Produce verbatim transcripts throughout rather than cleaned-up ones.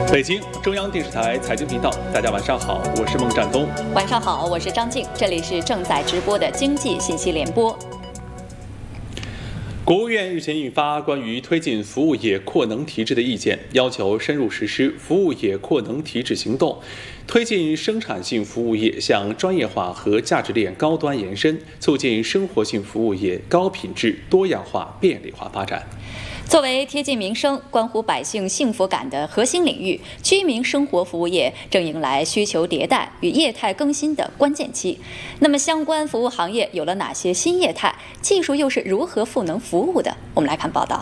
北京中央电视台财经频道，大家晚上好，我是孟占东。 晚上好，我是张静，这里是正在直播的经济信息联播。 国务院日前印发关于推进服务业扩能提质的意见，要求深入实施服务业扩能提质行动，推进生产性服务业向专业化和价值链高端延伸，促进生活性服务业高品质、多样化、便利化发展。 作为贴近民生、关乎百姓幸福感的核心领域，居民生活服务业正迎来需求迭代与业态更新的关键期。那么，相关服务行业有了哪些新业态？技术又是如何赋能服务的？我们来看报道。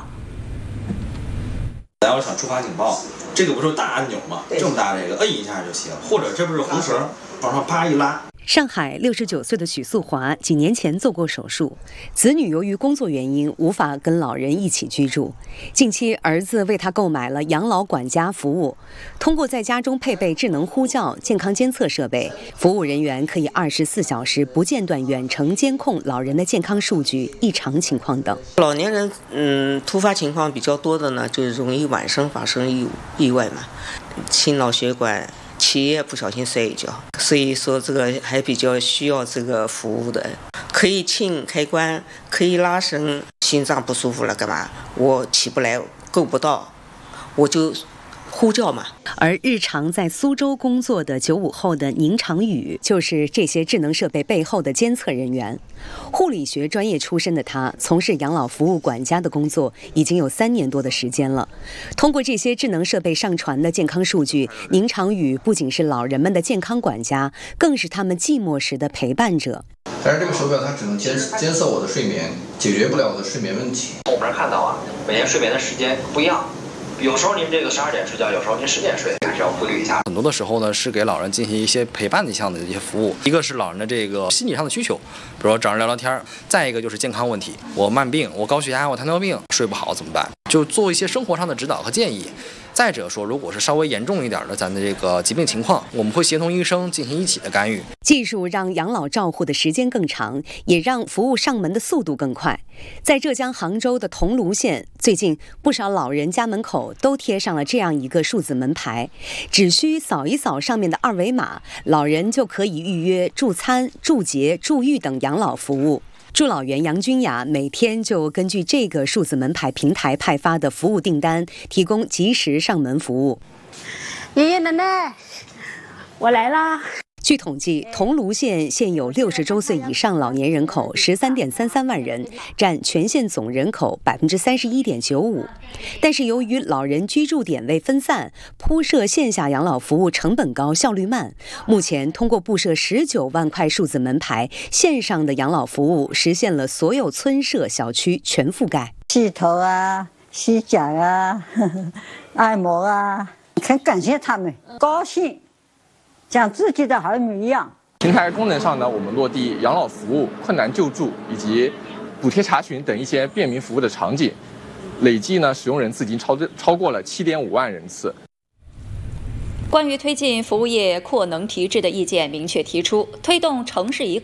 咱要想触发警报，这个不是大按钮吗？这么大这个，摁一下就行。或者这不是红绳，往上啪一拉。 上海六十九岁的许素华几年前做过手术，子女由于工作原因无法跟老人一起居住。近期，儿子为他购买了养老管家服务，通过在家中配备智能呼叫、健康监测设备，服务人员可以二十四小时不间断远程监控老人的健康数据、异常情况等。 老年人，嗯，突发情况比较多的呢，就是容易晚上发生意意外嘛，心脑血管。企业不小心摔一跤，所以说这个还比较需要这个服务的，可以轻开关，可以拉伸，心脏不舒服了干嘛？我起不来，够不到，我就呼叫嘛。 而日常在苏州工作的九五后的宁长宇，就是这些智能设备背后的监测人员。护理学专业出身的他，从事养老服务管家的工作已经有三年多的时间了。通过这些智能设备上传的健康数据，宁长宇不仅是老人们的健康管家，更是他们寂寞时的陪伴者。 但是这个手表它只能监监测我的睡眠，解决不了我的睡眠问题。 我们这儿看到啊，每天睡眠的时间不一样。有时候您这个十二点睡觉，有时候您十点睡，还是要规律一下。 很多的时候呢，是给老人进行一些陪伴的项的一些服务。一个是老人的这个心理上的需求，比如说找人聊聊天；再一个就是健康问题，我慢病，我高血压，我糖尿病，睡不好怎么办？就做一些生活上的指导和建议。再者说，如果是稍微严重一点的咱的这个疾病情况，我们会协同医生进行一起的干预。 技术让养老照护的时间更长，也让服务上门的速度更快。在浙江杭州的桐庐县，最近不少老人家门口都贴上了这样一个数字门牌，只需扫一扫上面的二维码，老人就可以预约助餐、助洁、助浴等养老服务。助老员杨君雅每天就根据这个数字门牌平台派发的服务订单，提供及时上门服务。 爷爷奶奶，我来啦。 据统计，桐庐县现有六十周岁以上老年人口十三点三三万人，占全县总人口百分之三十一点九五。但是由于老人居住点位分散，铺设线下养老服务成本高、效率慢。目前通过布设十九万块数字门牌，线上的养老服务实现了所有村社小区全覆盖。 洗头啊，洗脚啊，呵呵按摩啊，很感谢他们，高兴。像自己的儿女一样。 平台功能上呢，我们落地养老服务、困难救助以及补贴查询等一些便民服务的场景，累计呢使用人次已经超超过了七点五万人次。 关于推进服务业扩能提质的意见明确提出，推动城市一